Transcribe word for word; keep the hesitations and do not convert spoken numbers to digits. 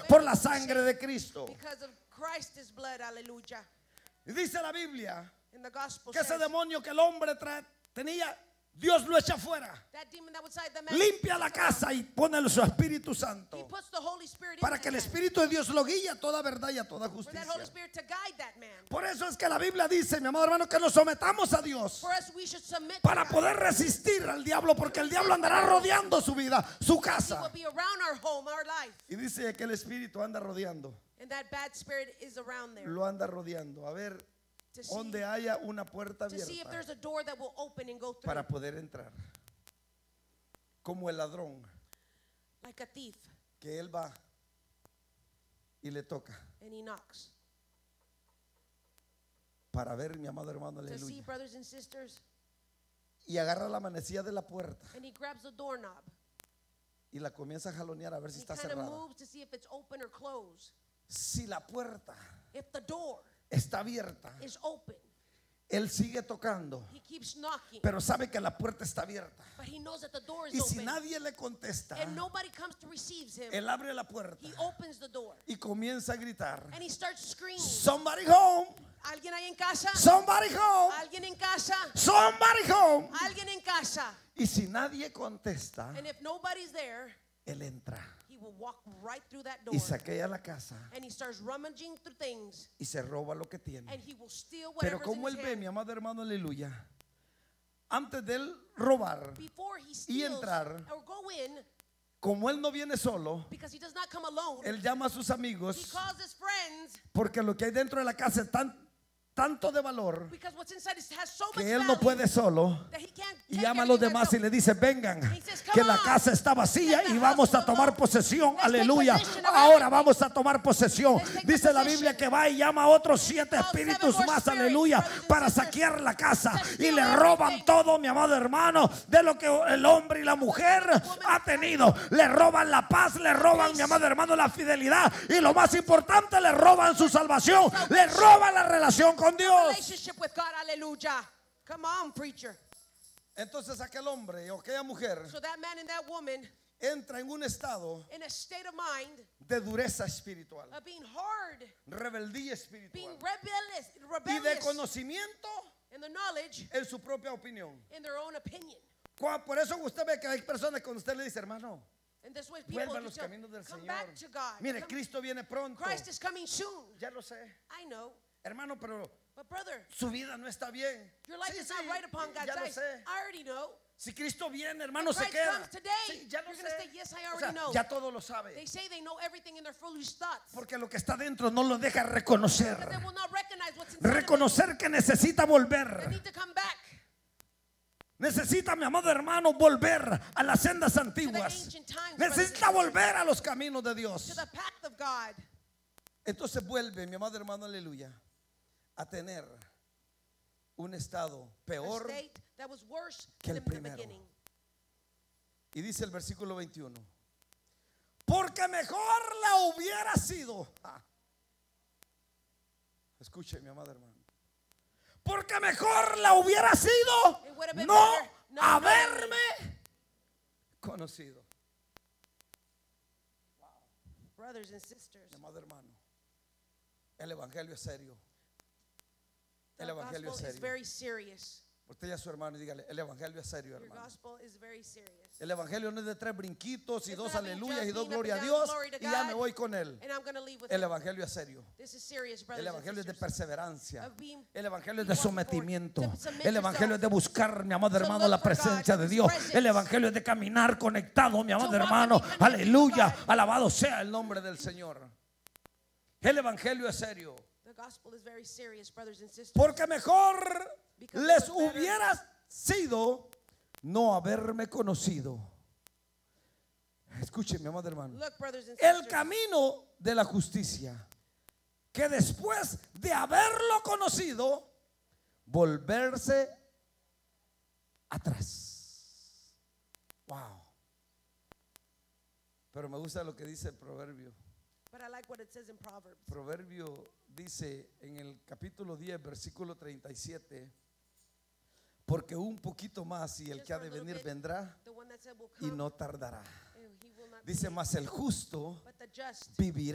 por la sangre de Cristo. Because of Christ's blood, hallelujah. Y dice la Biblia In the gospel que ese says, demonio que el hombre tra- tenía, Dios lo echa fuera. that demon that was inside the man, Limpia la casa y pone su Espíritu he Santo puts the Holy Spirit para in que el that man, Espíritu de Dios lo guíe a toda verdad y a toda for that justicia. Holy Spirit to guide that man. Por eso es que la Biblia dice, mi amado hermano, que nos sometamos a Dios For us, we should submit para to God. poder resistir al diablo, porque el diablo andará rodeando su vida, su He casa. will be around our home, our life. Y dice que el Espíritu anda rodeando, And that bad spirit is around there. lo anda rodeando. A ver, To see, donde haya una puerta to see if there's abierta a door that will open and go through. para poder entrar. Como el ladrón, Like a thief. que él va y le toca And he knocks. para ver, mi amado hermano, To see, aleluya. brothers and sisters. Y agarra la manecilla de la puerta And he grabs the doorknob. y la comienza a jalonear a ver si He está kind of cerrada. moves to see if it's open or closed. Si la puerta If the door está abierta, is open, él sigue tocando, he keeps knocking. pero sabe que la puerta está abierta. But he knows that the door is Y si open. nadie le contesta, And nobody comes to receive him. él abre la puerta He opens the door. y comienza a gritar, And he starts screaming. somebody home, ¿Alguien ahí en casa? somebody home, ¿Alguien en casa? somebody home. ¿Alguien en casa? Y si nadie contesta, And if nobody's there, él entra he will walk right through that door. y saquea la casa And he starts rummaging through things. y se roba lo que tiene. And he will steal Pero whatever's como in él his ve, hand. mi amado hermano, aleluya, antes de él robar, Before he y steals entrar, or go in, como él no viene solo, because he does not come alone, él llama a sus he amigos, calls his friends, porque lo que hay dentro de la casa es tan, tanto de valor because what's inside is, has so much que él no value puede solo. that he can't Y take llama a los everything by demás y himself. le dice, vengan, He says, "Come que la on. casa está vacía Let the y vamos a house tomar alone. posesión. Let's take Aleluya. possession of Ahora everything. vamos a tomar posesión. Let's take Dice la possession. Biblia que va y llama a otros siete He calls espíritus seven more más, spirits, aleluya, brothers and para sisters, saquear la casa. to Y steal le roban everything. todo, mi amado hermano, de lo que el hombre y la mujer ha tenido. Le roban la paz, le roban, mi amado hermano, la fidelidad. Y lo más importante, le roban su salvación. Le roban la relación con Dios. Relationship with God, hallelujah. Come on, preacher. Entonces aquel hombre o aquella mujer So that man and that woman, entra en un estado in a state of mind de dureza espiritual, of being hard, rebeldía being espiritual rebellious, y de rebellious conocimiento in the knowledge, en su propia opinión. in their own opinion. Cua- Por eso usted ve que hay personas que usted le dice, hermano, And this way people vuelva a just los tell, caminos del come Señor. back to God. Mire, Come- Cristo viene pronto. Christ is coming soon. Ya lo sé, I know. hermano, pero But brother, su vida no está bien. your life Sí, is not sí, right upon God's ya lo eyes. sé. I already know. Si Cristo viene, hermano, If se Christ queda. comes today, Sí, ya lo you're gonna sé. say, yes, I O already sea, know. ya todo lo sabe. They say they know everything in their foolish thoughts. Porque lo que está dentro no lo deja reconocer. Because they will not recognize what's inside of them. Reconocer que necesita They volver. need to come back Necesita, mi amado hermano, volver a las sendas to the antiguas. ancient times, brothers and Necesita sisters, volver a los caminos de to Dios. the path of God. Entonces vuelve, mi amado hermano, aleluya, a tener un estado A peor. state that was worse que el than the primero. beginning. Y dice el versículo veintiuno, porque mejor la hubiera sido. Ah. Escuche, mi amado hermano. Porque mejor la hubiera sido It would have been no better not haberme conocido. Brothers and sisters, Mi amado hermano, el evangelio es serio. the El evangelio gospel es is serio. very serious. Usted y a su hermano y dígale, el evangelio es serio, Your hermano. gospel is very serious. El evangelio no es de tres brinquitos y It's dos not being aleluyas y jumping dos up gloria a and Dios down, glory to y ya God, me voy con él. And I'm going to leave with El it. evangelio es serio. This is serious, brothers El and evangelio es de sisters. perseverancia. Of being- El evangelio es de sometimiento. To submit El evangelio es de buscar, mi amado To hermano, look la for God, presencia de His Dios. presence. El evangelio es de caminar conectado, mi amado To walk hermano. and be connected to Aleluya. God. Alabado sea el nombre del Señor. El evangelio es serio. The gospel is very serious, brothers and sisters. Porque mejor Because les it was better. hubiera sido no haberme conocido. Escuchen, mi amado hermano. Look, brothers and El sisters. camino de la justicia, que después de haberlo conocido, volverse atrás. Wow. Pero me gusta lo que dice el proverbio. But I like what it says in Proverbs. Proverbio dice en el capítulo diez, versículo treinta y siete, porque un poquito más y el Just que ha for a de little venir bit, vendrá the one that said will y come, no tardará. and he will not Dice, delay. mas el justo But the just vivirá